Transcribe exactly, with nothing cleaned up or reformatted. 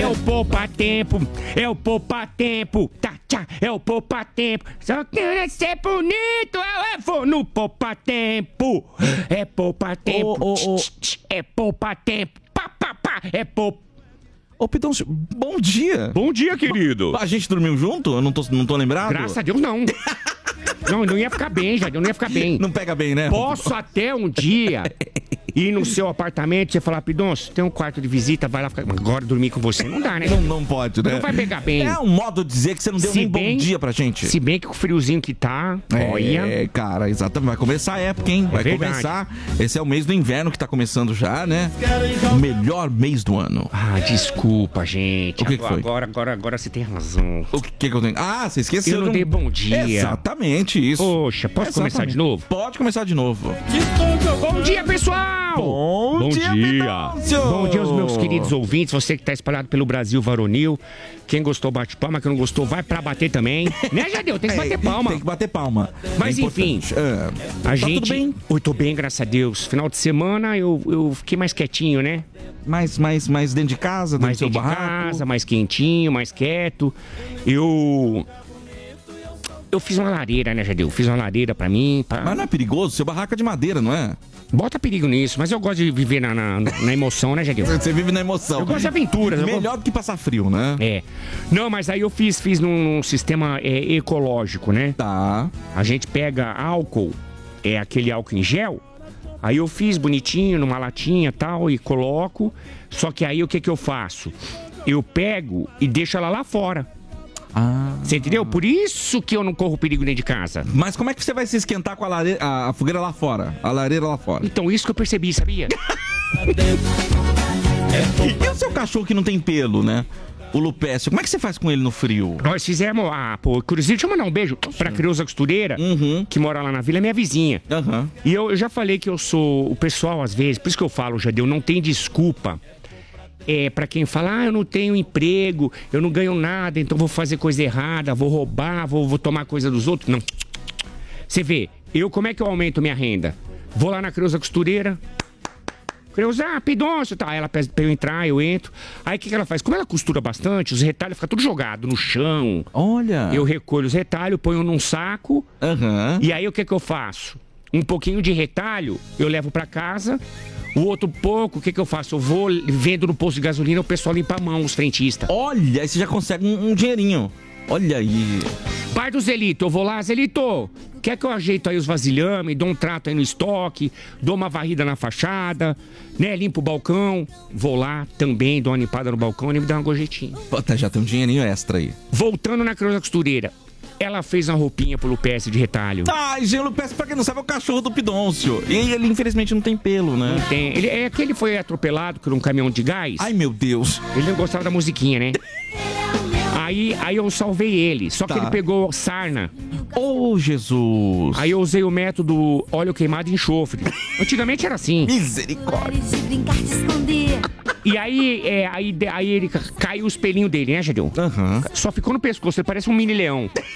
o poupa-tempo, é o poupa-tempo, tá, tchá, é o poupa-tempo. Só quero ser bonito, eu vou no poupa-tempo. É poupa-tempo, Ô, ô, ô. é poupa-tempo, pá, pá, pá, é poupa. Ô, Pidoncio, bom dia. Bom dia, querido. A gente dormiu junto? Eu não tô, não tô lembrado? Graças a Deus, não. Não, não ia ficar bem, já, não ia ficar bem. Não pega bem, né? Posso até um dia ir no seu apartamento e você falar, Pidoncio, tem um quarto de visita, vai lá ficar. Agora dormir com você não dá, né? Não, não pode, né? Não vai pegar bem. É um modo de dizer que você não deu Se nem bem- bom dia pra gente. Se bem que com o friozinho que tá, É, olha. cara, exatamente. Vai começar a época, hein? Vai verdade. começar. Esse é o mês do inverno que tá começando já, né? O melhor mês do ano. Ah, desculpa, gente. O que que agora, foi? agora, agora, agora você tem razão. O que, que eu tenho? Ah, você esqueceu. Eu não de um- dei bom dia. Exatamente isso. Poxa, posso Exatamente. começar de novo? Pode começar de novo. Bom dia, pessoal! Bom dia, Pidoncio! Bom dia aos meus queridos ouvintes, você que tá espalhado pelo Brasil varonil. Quem gostou, bate palma. Quem não gostou, vai pra bater também. Né, Jadeu? Tem que bater palma. Tem que bater palma. Mas É enfim, importante. É. A Tá gente... tudo bem? Oi, tô bem, graças a Deus. Final de semana eu, eu fiquei mais quietinho, né? Mais, mais, mais dentro de casa, dentro Mais do seu dentro de barraco. casa, mais quentinho, mais quieto. Eu... Eu fiz uma lareira, né, Jadeu? Fiz uma lareira pra mim. Pra... Mas não é perigoso? Seu barraco é de madeira, não é? Bota perigo nisso, mas eu gosto de viver na, na, na emoção, né, Jadeu? Você vive na emoção. Eu gosto de aventuras. eu Melhor do que passar frio, né? É. Não, mas aí eu fiz, fiz num, num sistema é, ecológico, né? Tá. A gente pega álcool, é aquele álcool em gel. Aí eu fiz bonitinho numa latinha e tal e coloco. Só que aí o que que eu faço? Eu pego e deixo ela lá fora. Ah. Você entendeu? Por isso que eu não corro perigo dentro de casa. Mas como é que você vai se esquentar com a, lareira, a, a fogueira lá fora? A lareira lá fora? Então isso que eu percebi, sabia? E o seu cachorro que não tem pelo, né? O Lupécio, como é que você faz com ele no frio? Nós fizemos, ah, pô, inclusive, deixa eu mandar um beijo pra Creuza Costureira, Uhum. que mora lá na vila, é minha vizinha. Aham. E eu, eu já falei que eu sou o pessoal, às vezes, por isso que eu falo, Jadeu, não tem desculpa. É, pra quem fala, ah, eu não tenho emprego, eu não ganho nada, então vou fazer coisa errada, vou roubar, vou, vou tomar coisa dos outros. Não. Você vê, eu como é que eu aumento minha renda? Vou lá na Creuza Costureira. Creuza, ah, Pidoncio, tá. Aí ela pede pra eu entrar, eu entro. Aí o que, que ela faz? Como ela costura bastante, os retalhos ficam tudo jogado no chão. Olha. Eu recolho os retalhos, ponho num saco. Aham. E aí o que que eu faço? Um pouquinho de retalho eu levo pra casa. O outro pouco, o que que eu faço? Eu vou, vendo no posto de gasolina, o pessoal limpa a mão, os frentistas. Olha, aí você já consegue um, um dinheirinho. Olha aí. Pai do Zelito, eu vou lá, Zelito, quer que eu ajeito aí os vasilhames, dou um trato aí no estoque, dou uma varrida na fachada, né, limpo o balcão, vou lá também, dou uma limpada no balcão e ele me dá uma gorjetinha. Puta, já tem um dinheirinho extra aí. Voltando na Creuza Costureira, ela fez uma roupinha pro Lupécio de retalho. Ai, gente, o Lupécio, pra quem não sabe, é o cachorro do Pidoncio. E ele, infelizmente, não tem pelo, né? Não tem, ele, é que ele foi atropelado por um caminhão de gás. Ai, meu Deus. Ele não gostava da musiquinha, né? Aí, aí eu salvei ele, só que Tá. ele pegou sarna. Oh, Jesus. Aí eu usei o método óleo queimado e enxofre. Antigamente era assim. Misericórdia. De brincar de esconder. E aí, é, aí, aí ele ca- caiu os pelinhos dele, né, Jadeu? Aham. Só ficou no pescoço, ele parece um mini leão.